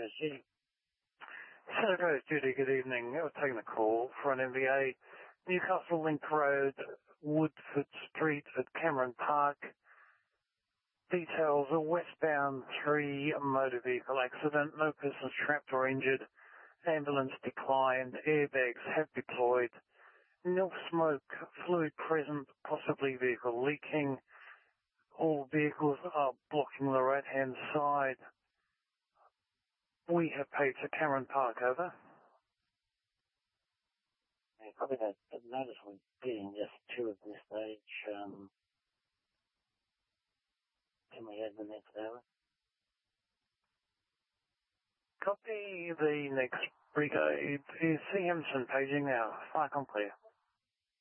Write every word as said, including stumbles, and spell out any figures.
G. Centre Duty, good evening. I was taking a call for an M V A. Newcastle Link Road, Woodford Street at Cameron Park. Details: a westbound three motor vehicle accident. No persons trapped or injured. Ambulance declined. Airbags have deployed. Nil smoke, fluid present, possibly vehicle leaking. All vehicles are blocking the right-hand side. We have paid to Cameron Park, over. Yeah, probably that, that notice we're getting just two at this stage. Um, can we add the next hour? Copy. The next brigade is C. Emerson paging now. Fire clear.